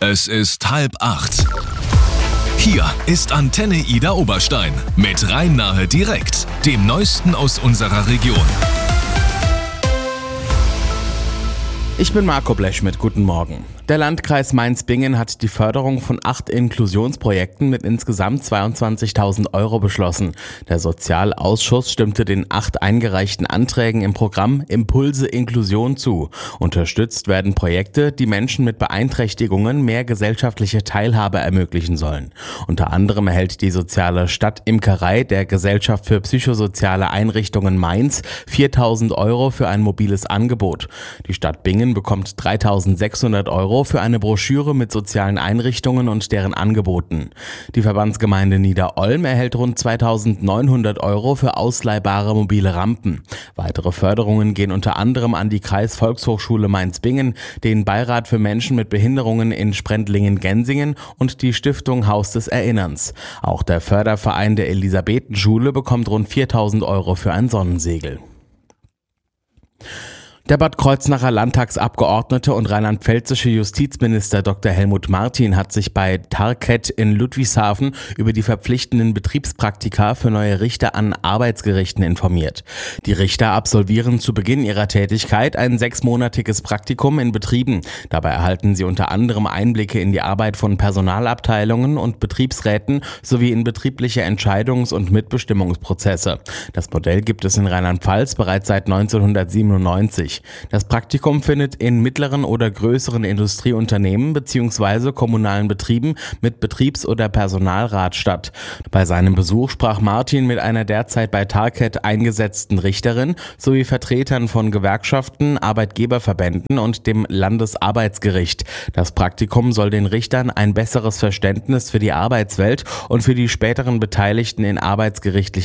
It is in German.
Es ist 7:30. Hier ist Antenne Ida Oberstein mit Rhein-Nahe direkt, dem Neuesten aus unserer Region. Ich bin Marco Blechschmidt, guten Morgen. Der Landkreis Mainz-Bingen hat die Förderung von 8 Inklusionsprojekten mit insgesamt 22.000 € beschlossen. Der Sozialausschuss stimmte den 8 eingereichten Anträgen im Programm Impulse Inklusion zu. Unterstützt werden Projekte, die Menschen mit Beeinträchtigungen mehr gesellschaftliche Teilhabe ermöglichen sollen. Unter anderem erhält die soziale Stadtimkerei der Gesellschaft für psychosoziale Einrichtungen Mainz 4.000 € für ein mobiles Angebot. Die Stadt Bingen bekommt 3.600 € für eine Broschüre mit sozialen Einrichtungen und deren Angeboten. Die Verbandsgemeinde Niederolm erhält rund 2.900 € für ausleihbare mobile Rampen. Weitere Förderungen gehen unter anderem an die Kreisvolkshochschule Mainz-Bingen, den Beirat für Menschen mit Behinderungen in Sprendlingen-Gensingen und die Stiftung Haus des Erinnerns. Auch der Förderverein der Elisabethenschule bekommt rund 4.000 € für ein Sonnensegel. Der Bad Kreuznacher Landtagsabgeordnete und rheinland-pfälzische Justizminister Dr. Helmut Martin hat sich bei Tarkett in Ludwigshafen über die verpflichtenden Betriebspraktika für neue Richter an Arbeitsgerichten informiert. Die Richter absolvieren zu Beginn ihrer Tätigkeit ein 6-monatiges Praktikum in Betrieben. Dabei erhalten sie unter anderem Einblicke in die Arbeit von Personalabteilungen und Betriebsräten sowie in betriebliche Entscheidungs- und Mitbestimmungsprozesse. Das Modell gibt es in Rheinland-Pfalz bereits seit 1997. Das Praktikum findet in mittleren oder größeren Industrieunternehmen bzw. kommunalen Betrieben mit Betriebs- oder Personalrat statt. Bei seinem Besuch sprach Martin mit einer derzeit bei Tarkett eingesetzten Richterin sowie Vertretern von Gewerkschaften, Arbeitgeberverbänden und dem Landesarbeitsgericht. Das Praktikum soll den Richtern ein besseres Verständnis für die Arbeitswelt und für die späteren Beteiligten in arbeitsgerichtlichen